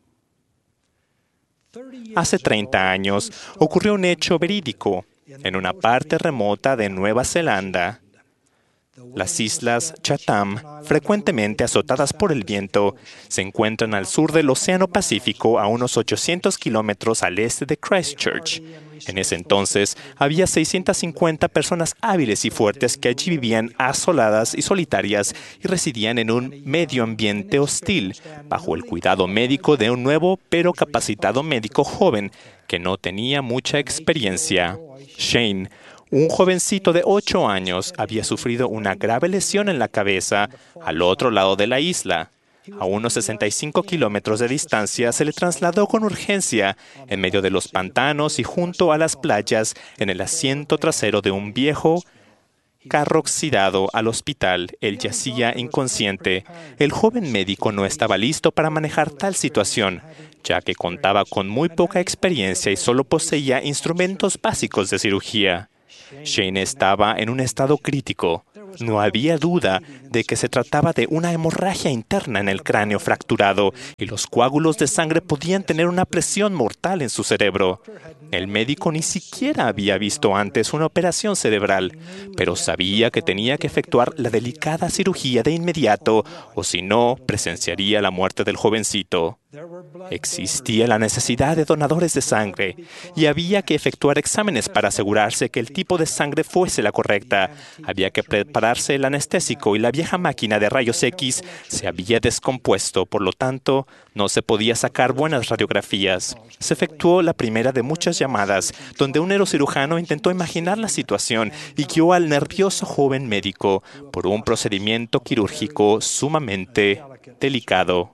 Hace 30 años ocurrió un hecho verídico en una parte remota de Nueva Zelanda. Las islas Chatham, frecuentemente azotadas por el viento, se encuentran al sur del Océano Pacífico a unos 800 kilómetros al este de Christchurch. En ese entonces, había 650 personas hábiles y fuertes que allí vivían asoladas y solitarias y residían en un medio ambiente hostil, bajo el cuidado médico de un nuevo pero capacitado médico joven que no tenía mucha experiencia. Shane, un jovencito de 8 años, había sufrido una grave lesión en la cabeza al otro lado de la isla. A unos 65 kilómetros de distancia se le trasladó con urgencia en medio de los pantanos y junto a las playas en el asiento trasero de un viejo carro oxidado al hospital. Él yacía inconsciente. El joven médico no estaba listo para manejar tal situación, ya que contaba con muy poca experiencia y solo poseía instrumentos básicos de cirugía. Shane estaba en un estado crítico. No había duda de que se trataba de una hemorragia interna en el cráneo fracturado y los coágulos de sangre podían tener una presión mortal en su cerebro. El médico ni siquiera había visto antes una operación cerebral, pero sabía que tenía que efectuar la delicada cirugía de inmediato o si no, presenciaría la muerte del jovencito. Existía la necesidad de donadores de sangre y había que efectuar exámenes para asegurarse que el tipo de sangre fuese la correcta. Había que prepararse el anestésico y la vieja máquina de rayos X se había descompuesto, por lo tanto, no se podía sacar buenas radiografías. Se efectuó la primera de muchas llamadas, donde un neurocirujano intentó imaginar la situación y guió al nervioso joven médico por un procedimiento quirúrgico sumamente delicado.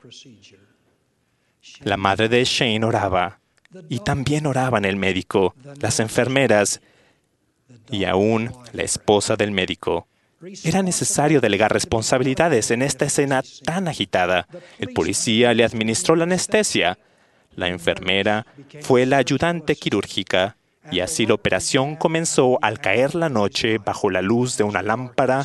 La madre de Shane oraba, y también oraban el médico, las enfermeras y aún la esposa del médico. Era necesario delegar responsabilidades en esta escena tan agitada. El policía le administró la anestesia. La enfermera fue la ayudante quirúrgica, y así la operación comenzó al caer la noche bajo la luz de una lámpara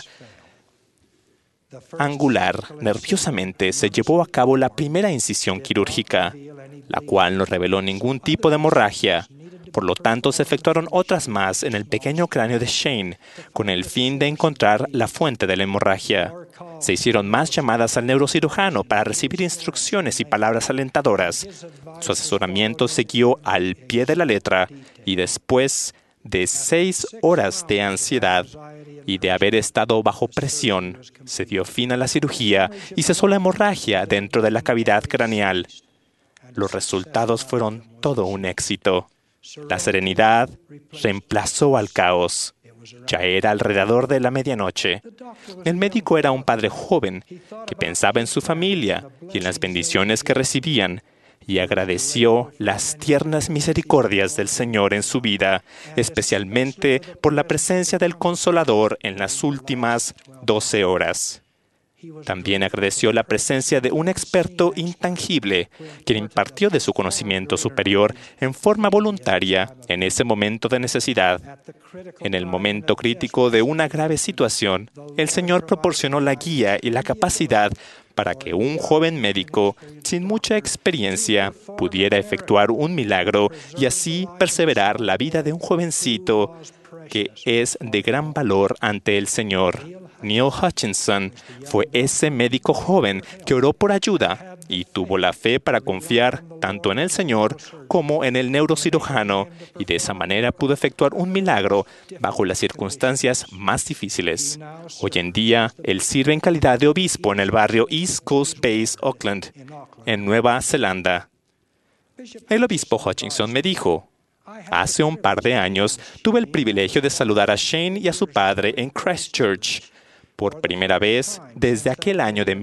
angular. Nerviosamente se llevó a cabo la primera incisión quirúrgica, la cual no reveló ningún tipo de hemorragia. Por lo tanto, se efectuaron otras más en el pequeño cráneo de Shane, con el fin de encontrar la fuente de la hemorragia. Se hicieron más llamadas al neurocirujano para recibir instrucciones y palabras alentadoras. Su asesoramiento se guió al pie de la letra y después de 6 horas de ansiedad y de haber estado bajo presión, se dio fin a la cirugía y cesó la hemorragia dentro de la cavidad craneal. Los resultados fueron todo un éxito. La serenidad reemplazó al caos. Ya era alrededor de la medianoche. El médico era un padre joven que pensaba en su familia y en las bendiciones que recibían, y agradeció las tiernas misericordias del Señor en su vida, especialmente por la presencia del Consolador en las últimas 12 horas. También agradeció la presencia de un experto intangible, quien impartió de su conocimiento superior en forma voluntaria en ese momento de necesidad. En el momento crítico de una grave situación, el Señor proporcionó la guía y la capacidad para que un joven médico, sin mucha experiencia, pudiera efectuar un milagro y así perseverar la vida de un jovencito que es de gran valor ante el Señor. Neil Hutchinson fue ese médico joven que oró por ayuda y tuvo la fe para confiar tanto en el Señor como en el neurocirujano, y de esa manera pudo efectuar un milagro bajo las circunstancias más difíciles. Hoy en día, él sirve en calidad de obispo en el barrio East Coast Base, Auckland, en Nueva Zelanda. El obispo Hutchinson me dijo: hace un par de años tuve el privilegio de saludar a Shane y a su padre en Christchurch, por primera vez desde aquel año de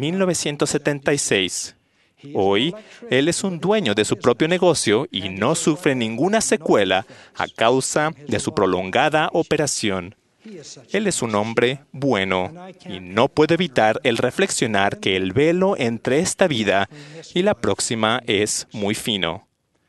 1976. Hoy, él es un dueño de su propio negocio y no sufre ninguna secuela a causa de su prolongada operación. Él es un hombre bueno y no puedo evitar el reflexionar que el velo entre esta vida y la próxima es muy fino.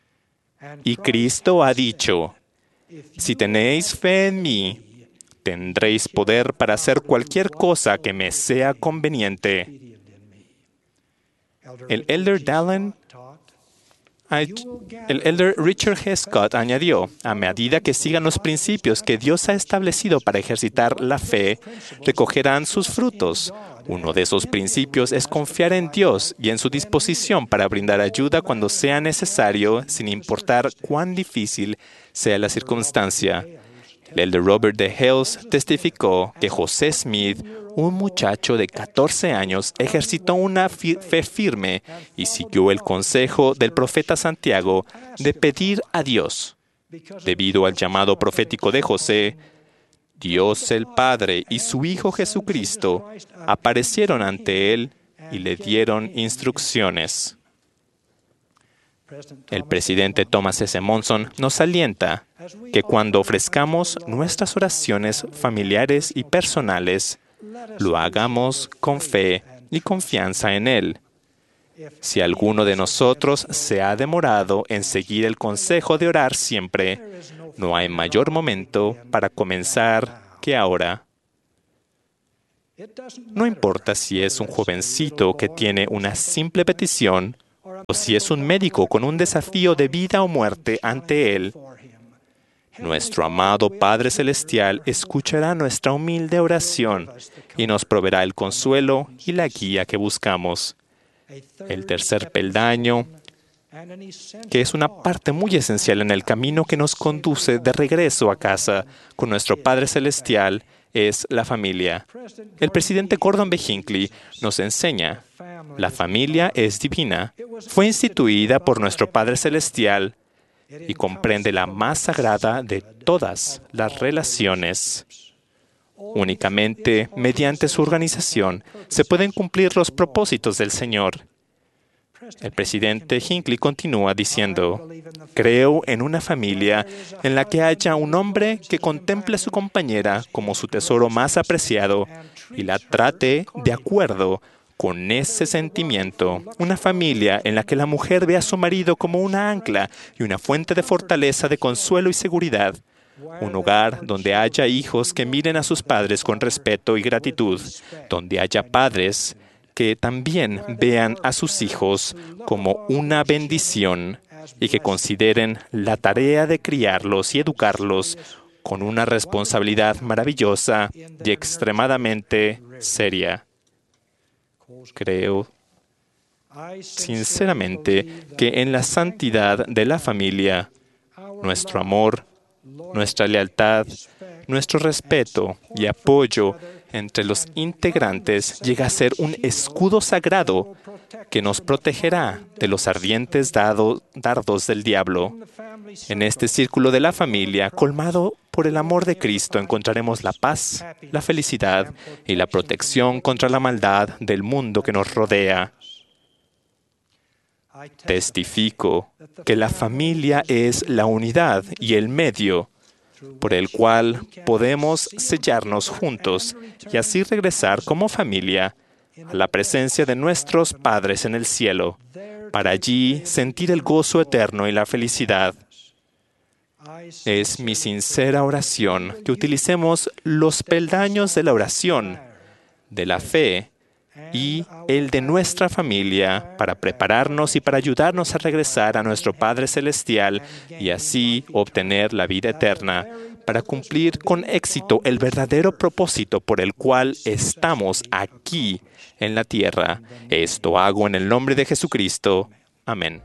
Y Cristo ha dicho: si tenéis fe en mí, tendréis poder para hacer cualquier cosa que me sea conveniente. El Elder Dallin El elder Richard G. Scott añadió, a medida que sigan los principios que Dios ha establecido para ejercitar la fe, recogerán sus frutos. Uno de esos principios es confiar en Dios y en su disposición para brindar ayuda cuando sea necesario, sin importar cuán difícil sea la circunstancia. El elder Robert D. Hales testificó que José Smith, un muchacho de 14 años, ejercitó una fe firme y siguió el consejo del profeta Santiago de pedir a Dios. Debido al llamado profético de José, Dios el Padre y su Hijo Jesucristo aparecieron ante él y le dieron instrucciones. El presidente Thomas S. Monson nos alienta que cuando ofrezcamos nuestras oraciones familiares y personales, lo hagamos con fe y confianza en Él. Si alguno de nosotros se ha demorado en seguir el consejo de orar siempre, no hay mayor momento para comenzar que ahora. No importa si es un jovencito que tiene una simple petición o si es un médico con un desafío de vida o muerte ante Él, nuestro amado Padre Celestial escuchará nuestra humilde oración y nos proveerá el consuelo y la guía que buscamos. El tercer peldaño, que es una parte muy esencial en el camino que nos conduce de regreso a casa con nuestro Padre Celestial, es la familia. El presidente Gordon B. Hinckley nos enseña, la familia es divina, fue instituida por nuestro Padre Celestial y comprende la más sagrada de todas las relaciones. Únicamente mediante su organización se pueden cumplir los propósitos del Señor. El presidente Hinckley continúa diciendo, creo en una familia en la que haya un hombre que contemple a su compañera como su tesoro más apreciado y la trate de acuerdo con ese sentimiento. Una familia en la que la mujer ve a su marido como una ancla y una fuente de fortaleza, de consuelo y seguridad. Un hogar donde haya hijos que miren a sus padres con respeto y gratitud, donde haya padres que también vean a sus hijos como una bendición y que consideren la tarea de criarlos y educarlos con una responsabilidad maravillosa y extremadamente seria. Creo sinceramente que en la santidad de la familia, nuestro amor, nuestra lealtad, nuestro respeto y apoyo entre los integrantes llega a ser un escudo sagrado que nos protegerá de los ardientes dardos del diablo. En este círculo de la familia, colmado por el amor de Cristo, encontraremos la paz, la felicidad y la protección contra la maldad del mundo que nos rodea. Testifico que la familia es la unidad y el medio por el cual podemos sellarnos juntos y así regresar como familia a la presencia de nuestros padres en el cielo, para allí sentir el gozo eterno y la felicidad. Es mi sincera oración que utilicemos los peldaños de la oración, de la fe y el de nuestra familia para prepararnos y para ayudarnos a regresar a nuestro Padre Celestial y así obtener la vida eterna, para cumplir con éxito el verdadero propósito por el cual estamos aquí en la tierra. Esto hago en el nombre de Jesucristo. Amén.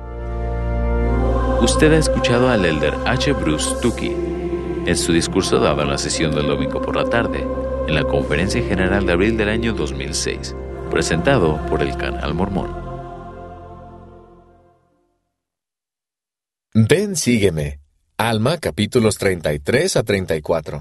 Usted ha escuchado al elder H. Bruce Tukey en su discurso dado en la sesión del domingo por la tarde, en la Conferencia General de abril del año 2006, presentado por el Canal Mormón. Ven, sígueme. Alma, capítulos 33 a 34.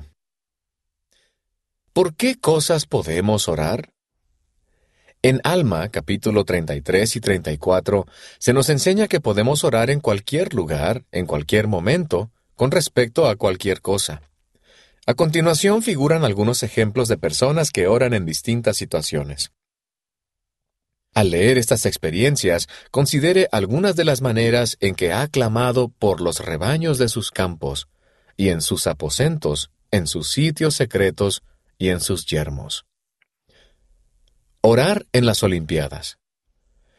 ¿Por qué cosas podemos orar? En Alma, capítulo 33 y 34, se nos enseña que podemos orar en cualquier lugar, en cualquier momento, con respecto a cualquier cosa. A continuación figuran algunos ejemplos de personas que oran en distintas situaciones. Al leer estas experiencias, considere algunas de las maneras en que ha clamado por los rebaños de sus campos, y en sus aposentos, en sus sitios secretos y en sus yermos. Orar en las Olimpiadas.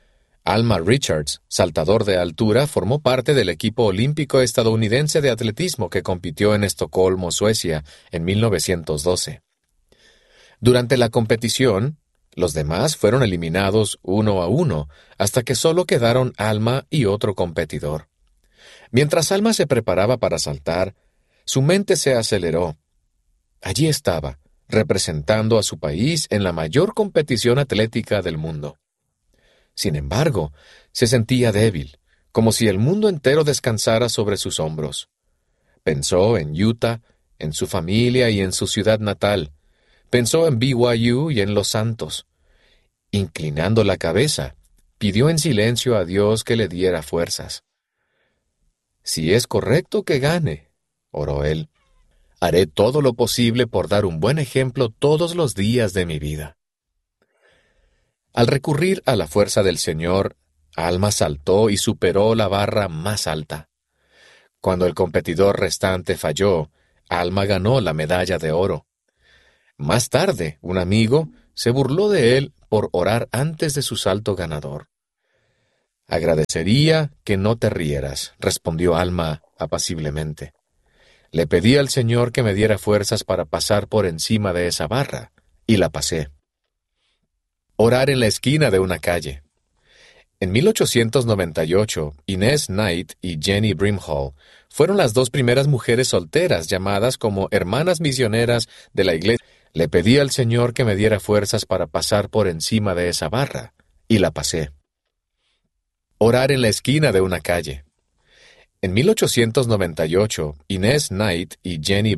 Alma Richards, saltador de altura, formó parte del equipo olímpico estadounidense de atletismo que compitió en Estocolmo, Suecia, en 1912. Durante la competición, los demás fueron eliminados 1-1, hasta que solo quedaron Alma y otro competidor. Mientras Alma se preparaba para saltar, su mente se aceleró. Allí estaba, representando a su país en la mayor competición atlética del mundo. Sin embargo, se sentía débil, como si el mundo entero descansara sobre sus hombros. Pensó en Utah, en su familia y en su ciudad natal. Pensó en BYU y en los Santos. Inclinando la cabeza, pidió en silencio a Dios que le diera fuerzas. «Si es correcto que gane», oró él, «haré todo lo posible por dar un buen ejemplo todos los días de mi vida». Al recurrir a la fuerza del Señor, Alma saltó y superó la barra más alta. Cuando el competidor restante falló, Alma ganó la medalla de oro. Más tarde, un amigo se burló de él por orar antes de su salto ganador. «Agradecería que no te rieras», respondió Alma apaciblemente. «Le pedí al Señor que me diera fuerzas para pasar por encima de esa barra, y la pasé». Orar en la esquina de una calle. En 1898, Inez Knight y Jenny Brimhall fueron las dos primeras mujeres solteras llamadas como hermanas misioneras de la iglesia. Le pedí al Señor que me diera fuerzas para pasar por encima de esa barra, y la pasé. Orar en la esquina de una calle. En 1898, Inez Knight y Jenny